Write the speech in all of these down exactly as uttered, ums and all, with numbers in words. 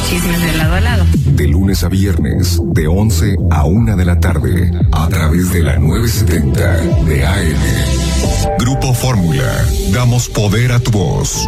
chismes de lado a lado. De lunes a viernes, de once a una de la tarde, a través de la novecientos setenta de A M. Grupo Fórmula, damos poder a tu voz.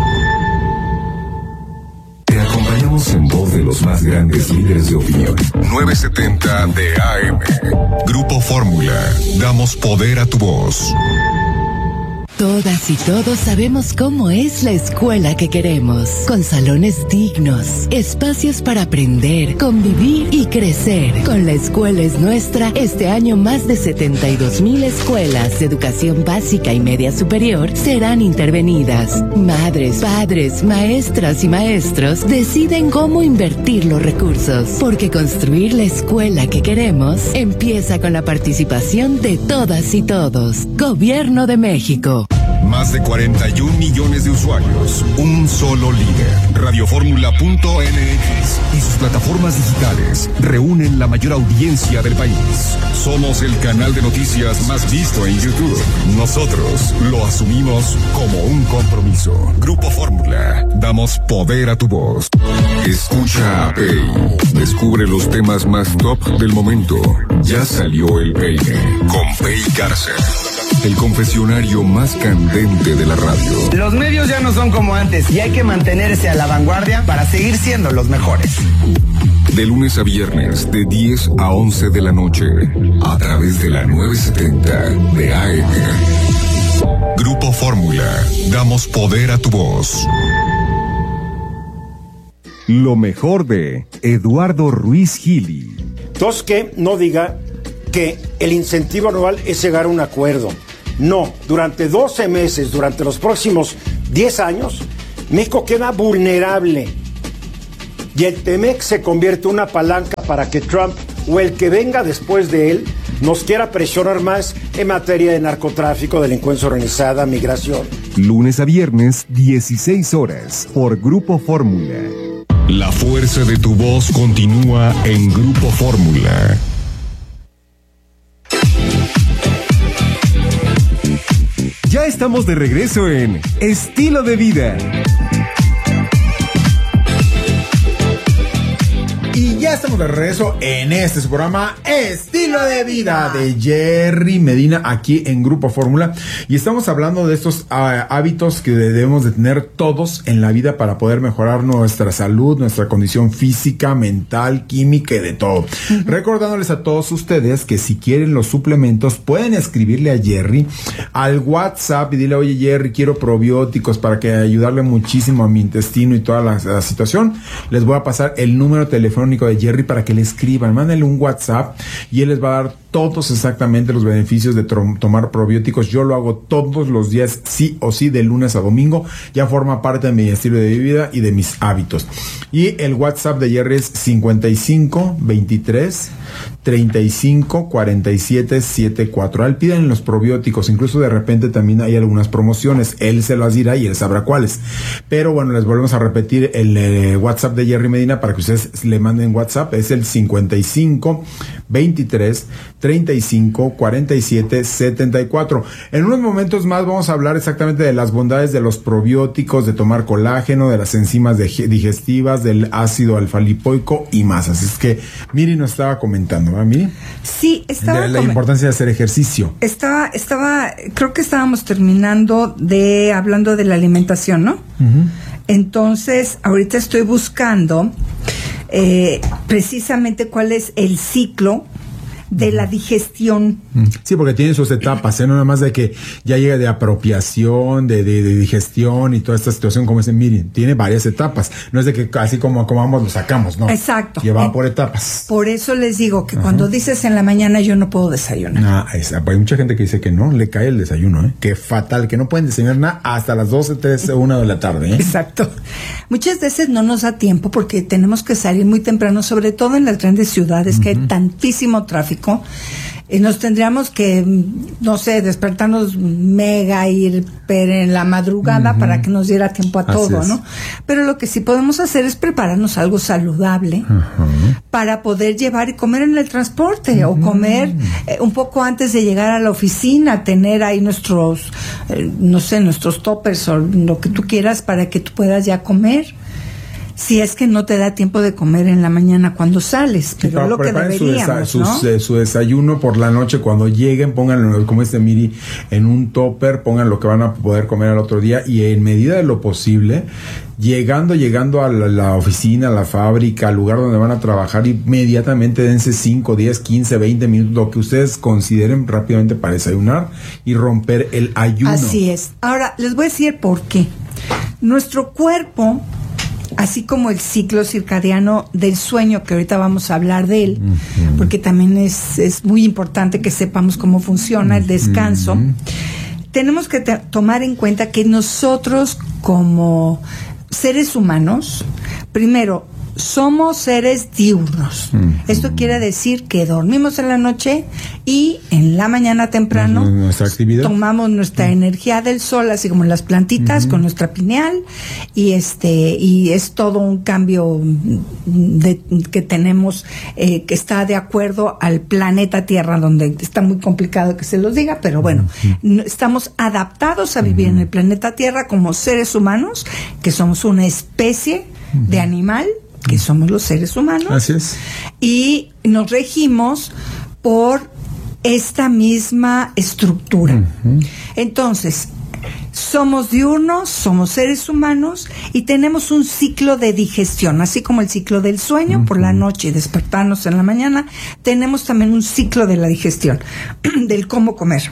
Te acompañamos en voz de los más grandes líderes de opinión. novecientos setenta de A M. Grupo Fórmula, damos poder a tu voz. Todas y todos sabemos cómo es la escuela que queremos, con salones dignos, espacios para aprender, convivir y crecer. Con La Escuela es Nuestra, este año más de setenta y dos mil escuelas de educación básica y media superior serán intervenidas. Madres, padres, maestras y maestros deciden cómo invertir los recursos, porque construir la escuela que queremos empieza con la participación de todas y todos. Gobierno de México. Más de cuarenta y un millones de usuarios, un solo líder. Radioformula punto m x y sus plataformas digitales reúnen la mayor audiencia del país. Somos el canal de noticias más visto en YouTube. Nosotros lo asumimos como un compromiso. Grupo Fórmula, damos poder a tu voz. Escucha a Pay. Descubre los temas más top del momento. Ya salió el peine con Pay Cárcel. El confesionario más candente de la radio. Los medios ya no son como antes y hay que mantenerse a la vanguardia para seguir siendo los mejores. De lunes a viernes, de diez a once de la noche, a través de la novecientos setenta de A M. Grupo Fórmula, damos poder a tu voz. Lo mejor de Eduardo Ruiz Gili. Entonces, que no diga que el incentivo anual es llegar a un acuerdo. No, durante doce meses, durante los próximos diez años, México queda vulnerable. Y el T-M E C se convierte en una palanca para que Trump o el que venga después de él nos quiera presionar más en materia de narcotráfico, delincuencia organizada, migración. Lunes a viernes, dieciséis horas, por Grupo Fórmula. La fuerza de tu voz continúa en Grupo Fórmula. Ya estamos de regreso en Estilo de Vida. Y ya estamos de regreso en este su programa Estilo de Vida de Jerry Medina aquí en Grupo Fórmula, y estamos hablando de estos uh, hábitos que debemos de tener todos en la vida para poder mejorar nuestra salud, nuestra condición física, mental, química y de todo. Uh-huh. Recordándoles a todos ustedes que si quieren los suplementos pueden escribirle a Jerry al WhatsApp y dile: oye Jerry, quiero probióticos para que ayudarle muchísimo a mi intestino y toda la, la situación. Les voy a pasar el número telefónico de Jerry para que le escriban, mándenle un WhatsApp y él les va a dar todos exactamente los beneficios de trom- tomar probióticos. Yo lo hago todos los días, sí o sí, de lunes a domingo. Ya forma parte de mi estilo de vida y de mis hábitos. Y el WhatsApp de Jerry es cincuenta y cinco veintitrés treinta y cinco cuarenta y siete setenta y cuatro. Al piden los probióticos, incluso de repente también hay algunas promociones. Él se las dirá y él sabrá cuáles. Pero bueno, les volvemos a repetir el eh, WhatsApp de Jerry Medina para que ustedes le manden WhatsApp. Es el cincuenta y cinco veintitrés treinta y cinco cuarenta y siete setenta y cuatro. En unos momentos más vamos a hablar exactamente de las bondades de los probióticos, de tomar colágeno, de las enzimas de, digestivas, del ácido alfa-lipoico y más. Así es que Miri nos estaba comentando, ¿verdad, Miri? Sí, estaba... De la importancia de hacer ejercicio. Estaba, estaba, creo que estábamos terminando de, hablando de la alimentación, ¿no? Uh-huh. Entonces, ahorita estoy buscando eh, precisamente cuál es el ciclo de la digestión. Sí, porque tiene sus etapas, ¿eh? No nada más de que ya llega de apropiación, de, de, de digestión y toda esta situación, como dicen, miren, tiene varias etapas. No es de que así como comamos lo sacamos, no. Exacto. Lleva eh, por etapas. Por eso les digo que Ajá. cuando dices en la mañana yo no puedo desayunar. Ah, es, hay mucha gente que dice que no, le cae el desayuno, ¿eh? Que fatal, que no pueden desayunar nada hasta las doce, trece, una de la tarde, ¿eh? Exacto. Muchas veces no nos da tiempo porque tenemos que salir muy temprano, sobre todo en las grandes ciudades, uh-huh. que hay tantísimo tráfico. Y nos tendríamos que, no sé, despertarnos mega, ir pero en la madrugada uh-huh. para que nos diera tiempo a Así todo, es. ¿no? Pero lo que sí podemos hacer es prepararnos algo saludable uh-huh. para poder llevar y comer en el transporte uh-huh. o comer eh, un poco antes de llegar a la oficina, tener ahí nuestros, eh, no sé, nuestros toppers o lo que tú quieras para que tú puedas ya comer. Si es que no te da tiempo de comer en la mañana cuando sales, pero Sí, para- lo que preparen su, deberíamos, desa- ¿no? sus, eh, su desayuno por la noche, cuando lleguen, pónganlo, como este Miri, en un topper, pongan lo que van a poder comer al otro día, y en medida de lo posible, llegando, llegando a la, la oficina, a la fábrica, al lugar donde van a trabajar, inmediatamente dense cinco, diez, quince, veinte minutos, lo que ustedes consideren rápidamente para desayunar y romper el ayuno. Así es. Ahora, les voy a decir por qué. Nuestro cuerpo, así como el ciclo circadiano del sueño, que ahorita vamos a hablar de él, uh-huh. porque también es, es muy importante que sepamos cómo funciona el descanso, uh-huh. tenemos que te- tomar en cuenta que nosotros como seres humanos, primero, somos seres diurnos. Uh-huh. Esto quiere decir que dormimos en la noche y en la mañana temprano nuestra actividad. tomamos nuestra uh-huh. energía del sol, así como las plantitas, uh-huh. con nuestra pineal, y este y es todo un cambio de, que tenemos eh, que está de acuerdo al planeta Tierra, donde está muy complicado que se los diga, pero bueno, uh-huh. estamos adaptados a vivir uh-huh. en el planeta Tierra como seres humanos, que somos una especie uh-huh. de animal, que somos los seres humanos. Así es. Y nos regimos por esta misma estructura. Uh-huh. Entonces, somos diurnos, somos seres humanos y tenemos un ciclo de digestión, así como el ciclo del sueño uh-huh. por la noche y despertarnos en la mañana, tenemos también un ciclo de la digestión, del cómo comer.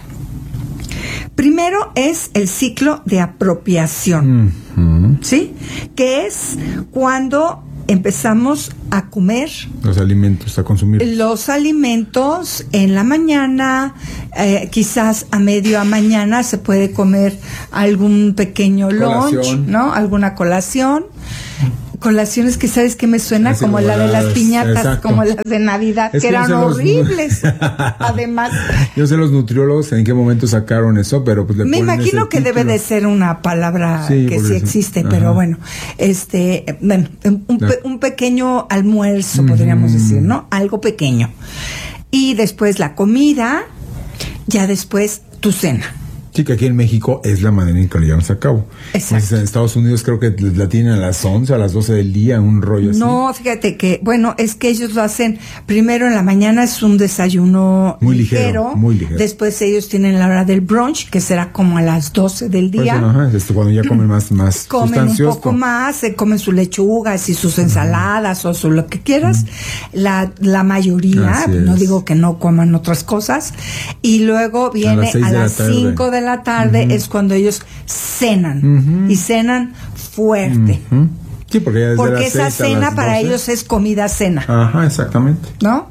Primero es el ciclo de apropiación, uh-huh. ¿sí? Que es cuando empezamos a comer los alimentos, a consumir los alimentos en la mañana, eh, quizás a medio a mañana se puede comer algún pequeño colación. lunch, ¿no? Alguna colación. Colaciones que sabes que me suena Así como la de las piñatas, exacto. como las de Navidad, Es que que eran yo sé los- horribles. Además, yo sé los nutriólogos en qué momento sacaron eso, pero pues le me ponen imagino ese que debe título. de ser una palabra Sí, que por sí eso. existe, Ajá. pero bueno, este, bueno, un, pe- un pequeño almuerzo, podríamos Mm. decir, ¿no? Algo pequeño. Y después la comida, ya después tu cena. Sí, que aquí en México es la manera en que lo llevamos a cabo. Exacto. Entonces, en Estados Unidos creo que la tienen a las once, a las doce del día, un rollo así. No, fíjate que, bueno, es que ellos lo hacen primero en la mañana, es un desayuno Muy ligero, muy ligero. Después ellos tienen la hora del brunch, que será como a las doce del Por día. eso, ajá, es cuando ya comen más, más Comen un sustancioso. poco más, se comen sus lechugas y sus ensaladas o su lo que quieras. La, la mayoría, Así no es. digo que no coman otras cosas. Y luego viene las seis a de la las tarde. cinco de la tarde, Ujú. es cuando ellos cenan. Ujú. Y cenan fuerte. Ujú. Sí, porque ya desde Porque las esa seis a cena las para doce. ellos es comida-cena. Ajá, exactamente. ¿No?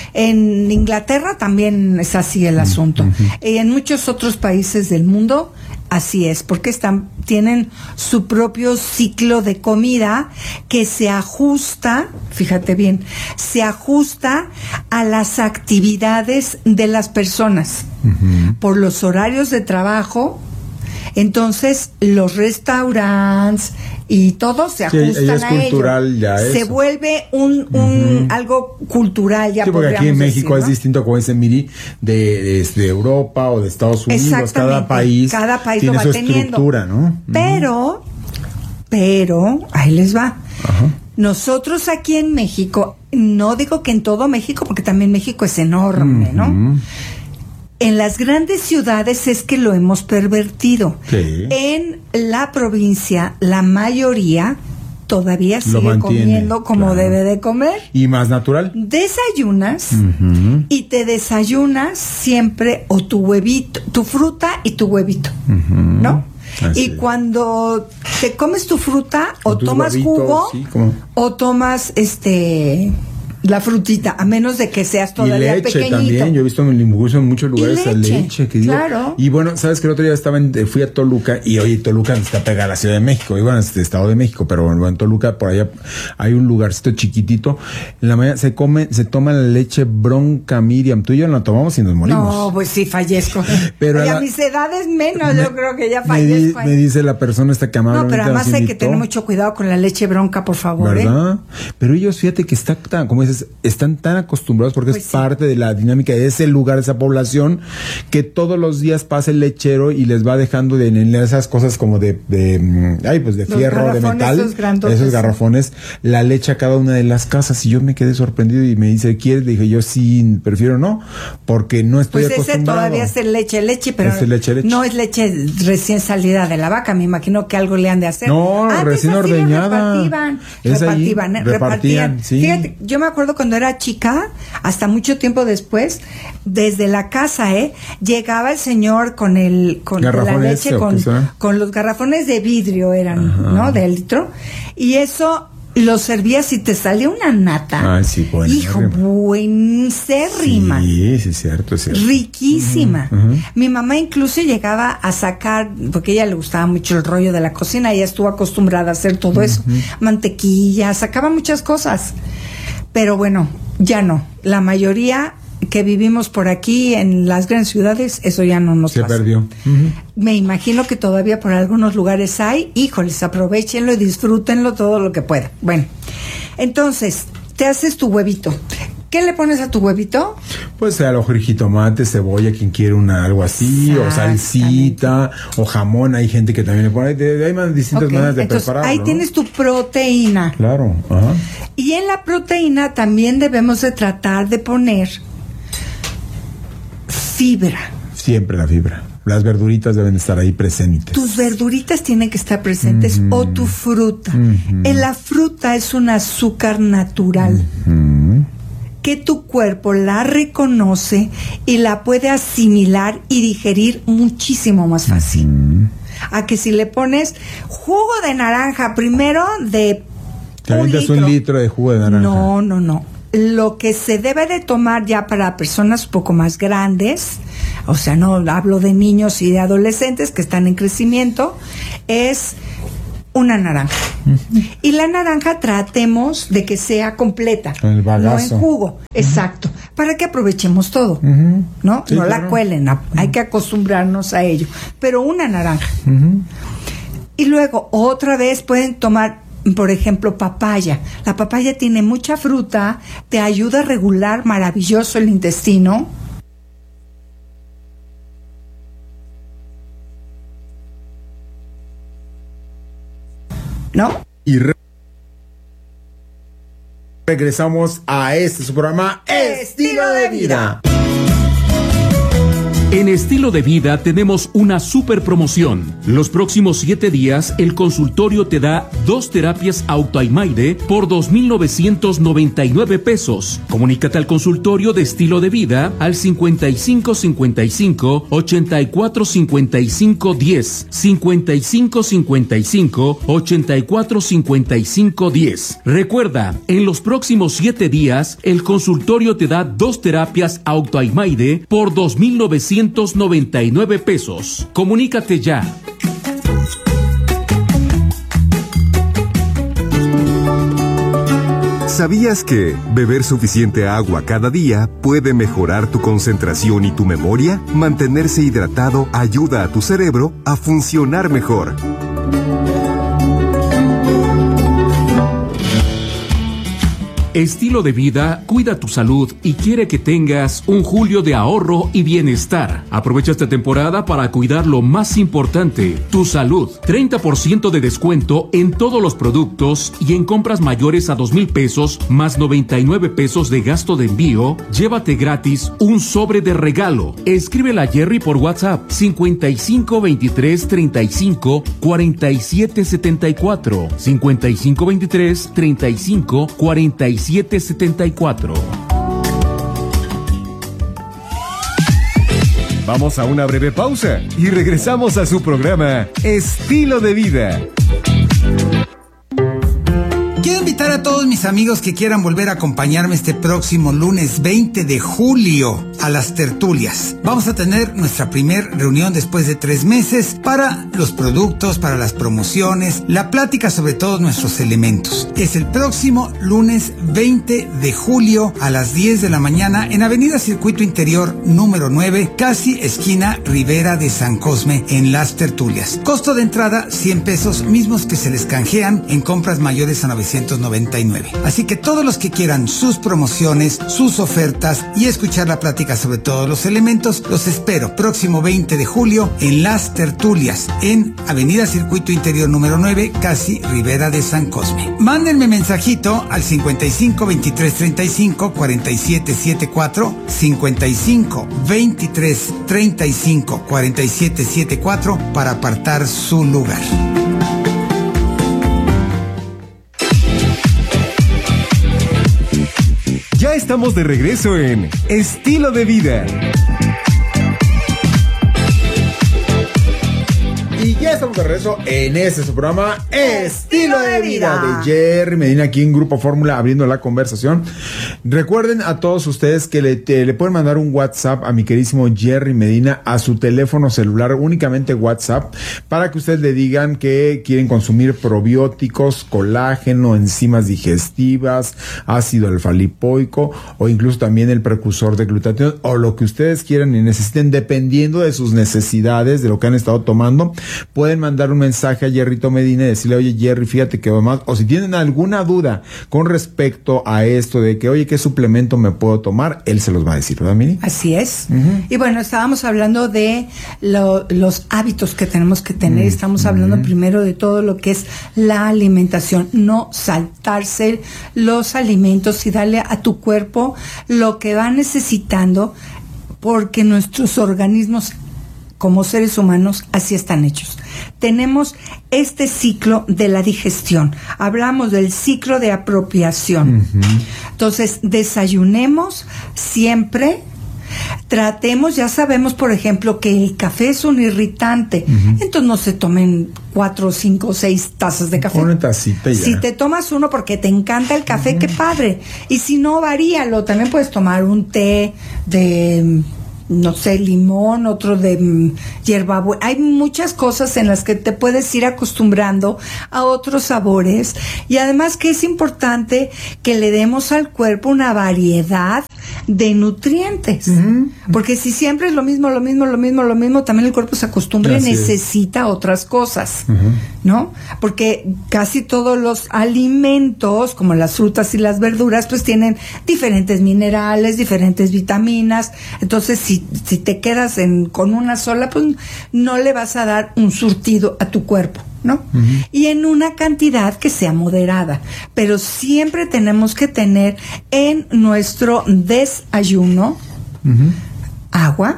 En Inglaterra también es así el asunto. Y en muchos otros países del mundo así es, porque están tienen su propio ciclo de comida que se ajusta, fíjate bien, se ajusta a las actividades de las personas Ujú. por los horarios de trabajo. Entonces, los restaurantes y todo se Sí, ajustan ya es a cultural, ello. ya Se eso. vuelve un, un Ujú. algo cultural, ya Sí, porque aquí en podríamos México decir, es ¿no? distinto, como dice Miri, de, de, de Europa o de Estados Unidos. Exactamente. Cada país, Cada país tiene lo va su teniendo. estructura, ¿no? Pero, pero, ahí les va. Ajá. Nosotros aquí en México, no digo que en todo México, porque también México es enorme, ¿no? Ujú. En las grandes ciudades es que lo hemos pervertido. Sí. En la provincia, la mayoría todavía Lo sigue mantiene, comiendo como claro. debe de comer. Y más natural. Desayunas Ujú. y te desayunas siempre o tu huevito, tu fruta y tu huevito, Ujú. ¿no? Así Y es. cuando te comes tu fruta o Con tus tomas huevitos, jugo sí, como- o tomas este la frutita, a menos de que seas Y todavía leche pequeñito. también, yo he visto en Limburgo en muchos lugares a leche, leche, que digo. claro. Y bueno, sabes que el otro día estaba en, fui a Toluca y oye, Toluca está pegada a la Ciudad de México, y bueno, es el Estado de México, pero bueno, en Toluca por allá hay un lugarcito chiquitito. En la mañana se come, se toma la leche bronca, Miriam, tú y yo la tomamos y nos morimos. No, pues sí, fallezco. Pero y a la- mis edades menos, Me- yo creo que ya me, di- fallezco. ahí. me dice la persona esta que no, amablemente pero además nos hay que invitó, tener mucho cuidado con la leche bronca, por favor. ¿eh? ¿verdad? Pero ellos, fíjate que está tan, como dices, veces están tan acostumbrados porque Pues es sí. parte de la dinámica de ese lugar, de esa población, que todos los días pasa el lechero y les va dejando de, en esas cosas como de, de, mm, ay, pues de Los fierro, de garrafones, metal, esos grandotes, esos sí. garrafones, la leche a cada una de las casas. Y yo me quedé sorprendido y me dice, ¿quieres? Le dije, yo sí, prefiero no, porque no estoy Pues ese acostumbrado. todavía es el leche, leche, pero Es el leche, leche. no es leche recién salida de la vaca. Me imagino que algo le han de hacer. No, Antes recién así lo ordeñada. Repartían, Es allí, repartían, eh, repartían, repartían. sí. Fíjate, yo me acuerdo cuando era chica, hasta mucho tiempo después, desde la casa, ¿eh? Llegaba el señor con el, con la ¿Garrafón leche, ese o con, qué será? con los garrafones de vidrio eran, Ajá. ¿no? De litro. Y eso lo servías y te salía una nata. Ay, sí, buena, Hijo, rima. buenísima. Sí, sí, es cierto, es cierto. Riquísima. Ujú, ujú. Mi mamá incluso llegaba a sacar, porque a ella le gustaba mucho el rollo de la cocina, ella estuvo acostumbrada a hacer todo eso, mantequilla, sacaba muchas cosas. Pero bueno, ya no. La mayoría que vivimos por aquí en las grandes ciudades, eso ya no nos Se pasa. perdió. Ujú. Me imagino que todavía por algunos lugares hay. Híjoles, aprovechenlo y disfrútenlo todo lo que puedan. Bueno, entonces, te haces tu huevito. ¿Qué le pones a tu huevito? Pues a lo mejor jitomate, cebolla, quien quiere una algo así, o salsita, o jamón. Hay gente que también le pone. Hay, hay más distintas Ok, maneras de entonces, prepararlo, ahí ¿no? tienes tu proteína. Claro, ajá. Y en la proteína también debemos de tratar de poner fibra. Siempre la fibra. Las verduritas deben estar ahí presentes. Tus verduritas tienen que estar presentes Ujú. o tu fruta. Ujú. En la fruta es un azúcar natural Mm. que tu cuerpo la reconoce y la puede asimilar y digerir muchísimo más fácil. Mm. A que si le pones jugo de naranja primero de Te avientas un litro de jugo de naranja. No, no, no. Lo que se debe de tomar ya para personas un poco más grandes, o sea, no hablo de niños y de adolescentes que están en crecimiento, es una naranja. Y la naranja tratemos de que sea completa, El no bagazo. en jugo. Exacto, para que aprovechemos todo, Ujú. ¿no? Sí, no la claro. cuelen, a- hay que acostumbrarnos a ello. Pero una naranja. Ujú. Y luego, otra vez pueden tomar, por ejemplo, papaya. La papaya tiene mucha fruta, te ayuda a regular maravilloso el intestino. ¿No? Y re- regresamos a este su programa Estilo de Vida. En Estilo de Vida tenemos una super promoción. Los próximos siete días, el consultorio te da dos terapias Autoimaide por dos mil novecientos noventa y nueve pesos. Comunícate al consultorio de Estilo de Vida al cincuenta y cinco cincuenta y cinco ochenta y cuatro cincuenta y cinco diez, cincuenta y cinco cincuenta y cinco ochenta y cuatro cincuenta y cinco diez. Recuerda, en los próximos siete días, el consultorio te da dos terapias Autoimaide por dos mil novecientos noventa y nueve pesos. Comunícate ya. ¿Sabías que beber suficiente agua cada día puede mejorar tu concentración y tu memoria? Mantenerse hidratado ayuda a tu cerebro a funcionar mejor. Estilo de Vida cuida tu salud y quiere que tengas un julio de ahorro y bienestar. Aprovecha esta temporada para cuidar lo más importante, tu salud. treinta por ciento de descuento en todos los productos y en compras mayores a dos mil pesos más noventa y nueve pesos de gasto de envío. Llévate gratis un sobre de regalo. Escríbela a Jerry por WhatsApp cincuenta y cinco veintitrés treinta y cinco cuarenta y siete setenta y cuatro cincuenta y cinco veintitrés treinta y cinco cuarenta y siete setenta y cuatro. Vamos a una breve pausa y regresamos a su programa Estilo de Vida. Quiero invitar a todos mis amigos que quieran volver a acompañarme este próximo lunes veinte de julio a las tertulias. Vamos a tener nuestra primer reunión después de tres meses para los productos, para las promociones, la plática sobre todos nuestros elementos. Es el próximo lunes veinte de julio a las diez de la mañana en Avenida Circuito Interior número nueve, casi esquina Rivera de San Cosme, en las tertulias. Costo de entrada cien pesos, mismos que se les canjean en compras mayores a novecientos noventa noventa y nueve. Así que todos los que quieran sus promociones, sus ofertas y escuchar la plática sobre todos los elementos, los espero próximo veinte de julio en Las Tertulias, en Avenida Circuito Interior número nueve, casi Ribera de San Cosme. Mándenme mensajito al cincuenta y cinco veintitrés treinta y cinco cuarenta y siete setenta y cuatro, cincuenta y cinco veintitrés treinta y cinco cuarenta y siete setenta y cuatro para apartar su lugar. Ya estamos de regreso en Estilo de Vida. Y ya estamos de regreso en este su programa Estilo de Vida de Jerry Medina, aquí en Grupo Fórmula, abriendo la conversación. Recuerden a todos ustedes que le, te, le pueden mandar un WhatsApp a mi queridísimo Jerry Medina a su teléfono celular, únicamente WhatsApp, para que ustedes le digan que quieren consumir probióticos, colágeno, enzimas digestivas, ácido alfa-lipoico o incluso también el precursor de glutatión, o lo que ustedes quieran y necesiten, dependiendo de sus necesidades, de lo que han estado tomando. Pueden mandar un mensaje a Jerrito Medina y decirle, oye Jerry, fíjate que además, o si tienen alguna duda con respecto a esto de que, oye, ¿qué suplemento me puedo tomar? Él se los va a decir, ¿verdad, Miri? Así es. Uh-huh. Y bueno, estábamos hablando de lo, los hábitos que tenemos que tener. Uh-huh. Estamos hablando uh-huh. primero de todo lo que es la alimentación, no saltarse los alimentos y darle a tu cuerpo lo que va necesitando, porque nuestros organismos como seres humanos así están hechos. Tenemos este ciclo de la digestión. Hablamos del ciclo de apropiación. Uh-huh. Entonces, desayunemos siempre. Tratemos, ya sabemos, por ejemplo, que el café es un irritante. Uh-huh. Entonces no se tomen cuatro, cinco, seis tazas de café. Una tacita ya. Si te tomas uno porque te encanta el café, uh-huh. qué padre. Y si no, varíalo. También puedes tomar un té de, no sé, limón, otro de um, hierbabuena. Hay muchas cosas en las que te puedes ir acostumbrando a otros sabores, y además que es importante que le demos al cuerpo una variedad de nutrientes, uh-huh. porque si siempre es lo mismo, lo mismo, lo mismo, lo mismo, también el cuerpo se acostumbra y necesita otras cosas, uh-huh. ¿no? Porque casi todos los alimentos, como las frutas y las verduras, pues tienen diferentes minerales, diferentes vitaminas. Entonces, si, si te quedas en, con una sola, pues no le vas a dar un surtido a tu cuerpo, ¿no? Uh-huh. Y en una cantidad que sea moderada, pero siempre tenemos que tener en nuestro desayuno uh-huh. agua,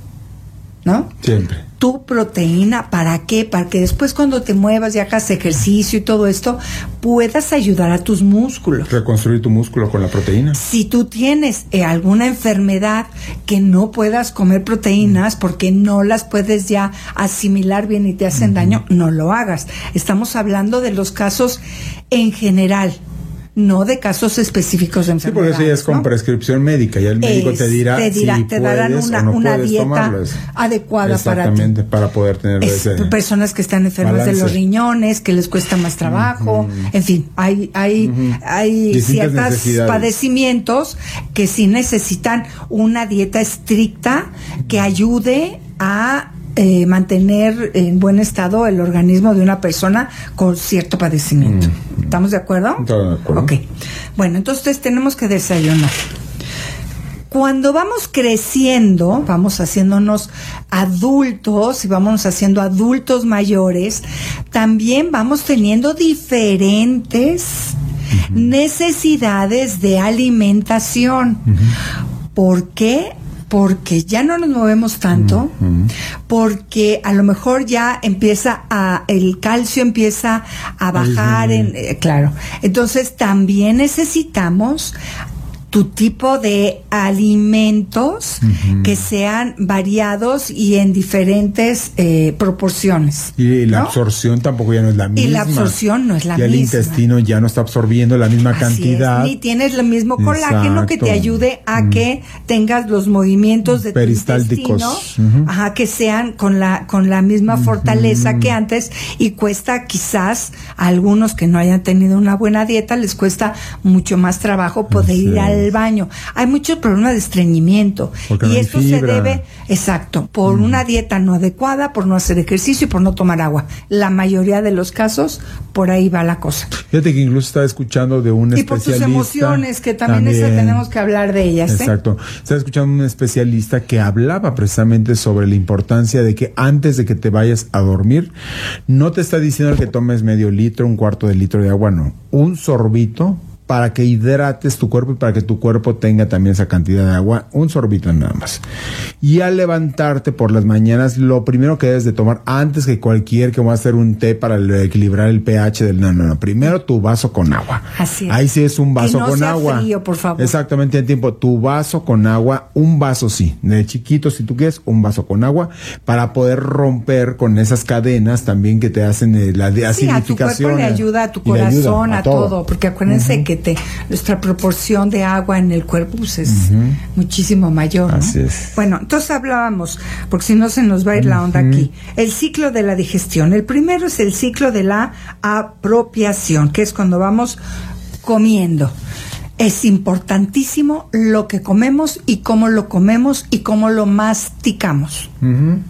¿no? Siempre. Tu proteína, ¿para qué? Para que después cuando te muevas y hagas ejercicio y todo esto, puedas ayudar a tus músculos. Reconstruir tu músculo con la proteína. Si tú tienes eh, alguna enfermedad que no puedas comer proteínas mm. porque no las puedes ya asimilar bien y te hacen mm-hmm. daño, no lo hagas. Estamos hablando de los casos en general, no de casos específicos de enfermedades. Sí, porque eso ya es con ¿no? prescripción médica, ya el médico es, te dirá, te, dirá, si te darán puedes una, o no una puedes dieta tomarlas. Adecuada Exactamente, para ti. para poder tener es, ese personas que están enfermas balance. De los riñones, que les cuesta más trabajo, uh-huh. en fin, hay hay uh-huh. hay ciertos padecimientos que sí necesitan una dieta estricta que ayude a Eh, mantener en buen estado el organismo de una persona con cierto padecimiento. Mm. ¿Estamos de acuerdo? Estamos de acuerdo. Ok. Bueno, entonces tenemos que desayunar. Cuando vamos creciendo, vamos haciéndonos adultos y vamos haciendo adultos mayores, también vamos teniendo diferentes uh-huh. necesidades de alimentación. Uh-huh. ¿Por qué? Porque ya no nos movemos tanto, uh-huh. porque a lo mejor ya empieza a, el calcio empieza a bajar, uh-huh. en, eh, claro. Entonces también necesitamos tu tipo de alimentos uh-huh. que sean variados y en diferentes eh, proporciones. Y la ¿no? absorción tampoco ya no es la misma. Y la absorción no es la ya misma. El intestino ya no está absorbiendo la misma Así cantidad. Es, ni tienes el mismo colágeno. Exacto. Que te ayude a mm. que tengas los movimientos de peristálticos, tu intestino, uh-huh. ajá, que sean con la con la misma fortaleza uh-huh. que antes, y cuesta quizás a algunos que no hayan tenido una buena dieta, les cuesta mucho más trabajo poder Así ir al al baño. Hay muchos problemas de estreñimiento. Porque y no hay esto fibra. se debe, exacto, por mm. una dieta no adecuada, por no hacer ejercicio y por no tomar agua. La mayoría de los casos, por ahí va la cosa. Fíjate que incluso estaba escuchando de un y especialista. Y por tus emociones, que también, también. Esa tenemos que hablar de ellas. Exacto. ¿eh? Estaba escuchando un especialista que hablaba precisamente sobre la importancia de que antes de que te vayas a dormir, no te está diciendo que tomes medio litro, un cuarto de litro de agua, no. Un sorbito para que hidrates tu cuerpo y para que tu cuerpo tenga también esa cantidad de agua, un sorbito nada más. Y al levantarte por las mañanas, lo primero que debes de tomar, antes que cualquier que va a hacer un té para equilibrar el pH del... No, no, no. Primero tu vaso con agua. Así es. Ahí sí es un vaso que no con sea agua. Frío, por favor. Exactamente, en tiempo. Tu vaso con agua, un vaso sí. De chiquito, si tú quieres, un vaso con agua, para poder romper con esas cadenas también que te hacen eh, la de sí, acidificación. a tu cuerpo le ayuda, a tu corazón, a, a todo. todo. Porque acuérdense uh-huh. que te, nuestra proporción de agua en el cuerpo pues, es uh-huh. muchísimo mayor, ¿no? Así es. Bueno, entonces hablábamos, porque si no se nos va a ir uh-huh. la onda aquí. El ciclo de la digestión. El primero es el ciclo de la apropiación, que es cuando vamos comiendo. Es importantísimo lo que comemos y cómo lo comemos y cómo lo masticamos. Uh-huh.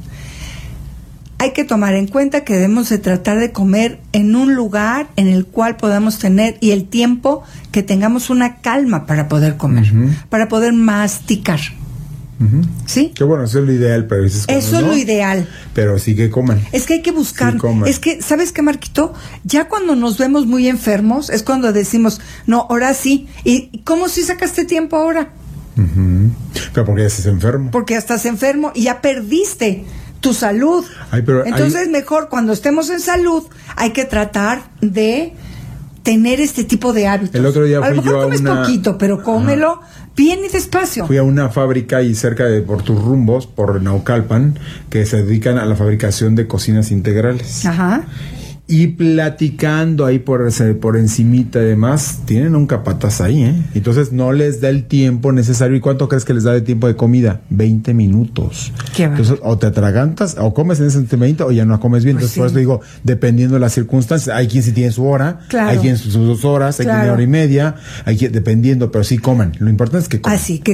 Hay que tomar en cuenta que debemos de tratar de comer en un lugar en el cual podamos tener y el tiempo que tengamos una calma para poder comer, uh-huh. para poder masticar. Uh-huh. ¿Sí? Que bueno, eso es lo ideal, pero eso es, eso es ¿no? lo ideal. Pero sí que coman. Es que hay que buscar. Sí, es que, ¿sabes qué, Marquito? Ya cuando nos vemos muy enfermos es cuando decimos, no, ahora sí. ¿Y cómo si sacaste tiempo ahora? Uh-huh. Pero porque ya estás enfermo. Porque ya estás enfermo y ya perdiste tu salud. Ay, pero entonces hay... mejor cuando estemos en salud hay que tratar de tener este tipo de hábitos. El otro día fui a lo mejor yo comes a una... poquito, pero cómelo Ajá. bien y despacio. Fui a una fábrica ahí cerca de por tus rumbos, por Naucalpan, que se dedican a la fabricación de cocinas integrales. Ajá. Y platicando ahí por, por encimita y demás, tienen un capataz ahí, ¿eh? Entonces no les da el tiempo necesario. ¿Y cuánto crees que les da de tiempo de comida? veinte minutos. Qué bueno. Entonces, o te atragantas, o comes en ese veinte, o ya no comes bien. Pues entonces, sí. Por eso digo, dependiendo de las circunstancias, hay quien sí tiene su hora, claro. hay quien sus dos horas, hay claro. quien tiene hora y media, hay quien, dependiendo, pero sí coman. Lo importante es que coman. Así que